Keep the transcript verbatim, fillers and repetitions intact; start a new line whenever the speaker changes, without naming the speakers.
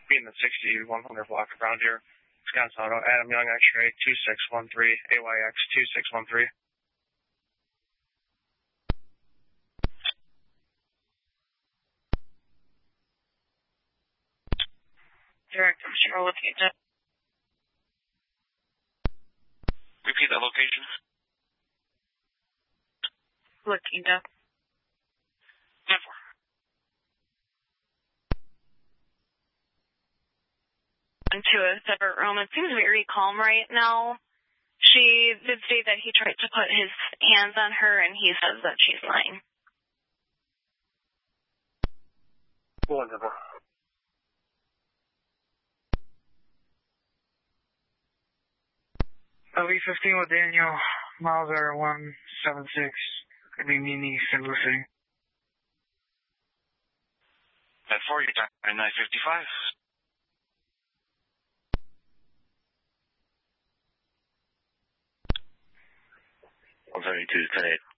being the sixty-one hundred block around here. Wisconsin Auto, Adam Young, X-ray two six one three, A Y X two six one three.
Direct, I'm sure we'll locate that.
Repeat that location.
Looking up. Into a separate room. It seems very calm right now. She did say that he tried to put his hands on her, and he says that she's lying.
Wonderful.
L V fifteen with Daniel, miles are one seven six. Could be Mini, Saint Lucie.
At four, you're time nine fifty-five.
one seventy-two, ten eight.